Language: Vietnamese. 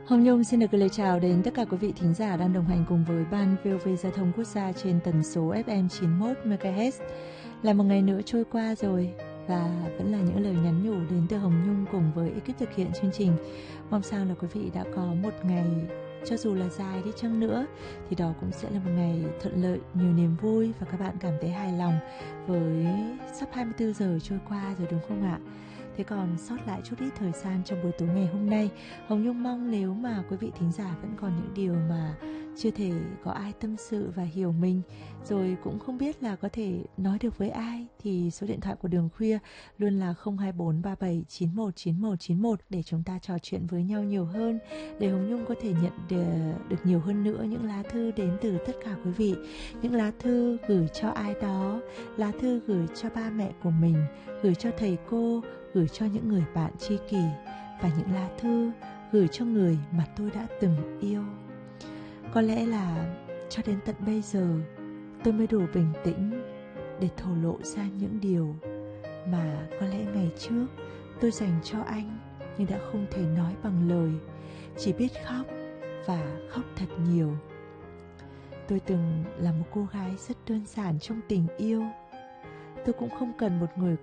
Hồng Nhung xin được gửi lời chào đến tất cả quý vị thính giả đang đồng hành cùng với Ban VOV Giao thông Quốc gia trên tần số FM 91 MHz. Là một ngày nữa trôi qua rồi và vẫn là những lời nhắn nhủ đến từ Hồng Nhung cùng với ekip thực hiện chương trình. Mong sao là quý vị đã có một ngày, cho dù là dài đi chăng nữa, thì đó cũng sẽ là một ngày thuận lợi, nhiều niềm vui và các bạn cảm thấy hài lòng với sắp 24 giờ trôi qua rồi, đúng không ạ? Thế còn sót lại chút ít thời gian trong buổi tối ngày hôm nay, Hồng Nhung mong nếu mà quý vị thính giả vẫn còn những điều mà chưa thể có ai tâm sự và hiểu mình, rồi cũng không biết là có thể nói được với ai, thì số điện thoại của Đường Khuya luôn là 02437919191 để chúng ta trò chuyện với nhau nhiều hơn, để Hồng Nhung có thể nhận được nhiều hơn nữa những lá thư đến từ tất cả quý vị, những lá thư gửi cho ai đó, lá thư gửi cho ba mẹ của mình, gửi cho thầy cô, gửi cho những người bạn tri kỷ, và những lá thư gửi cho người mà tôi đã từng yêu. Có lẽ là cho đến tận bây giờ tôi mới đủ bình tĩnh để thổ lộ ra những điều mà có lẽ ngày trước tôi dành cho anh nhưng đã không thể nói bằng lời, chỉ biết khóc và khóc thật nhiều. Tôi từng là một cô gái rất đơn giản trong tình yêu. Tôi cũng không cần một người